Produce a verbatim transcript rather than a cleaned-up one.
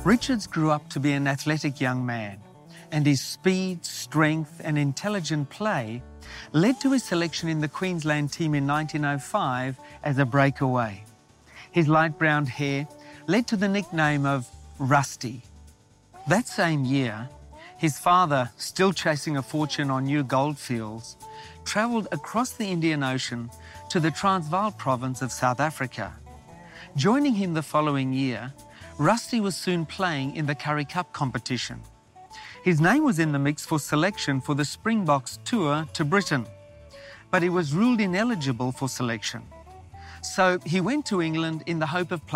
Richards grew up to be an athletic young man, and his speed, strength and intelligent play led to his selection in the Queensland team in nineteen oh five as a breakaway. His light brown hair led to the nickname of Rusty. That same year, his father, still chasing a fortune on new goldfields, travelled across the Indian Ocean to the Transvaal province of South Africa. Joining him the following year, Rusty was soon playing in the Currie Cup competition. His name was in the mix for selection for the Springboks tour to Britain, but he was ruled ineligible for selection. So he went to England in the hope of playing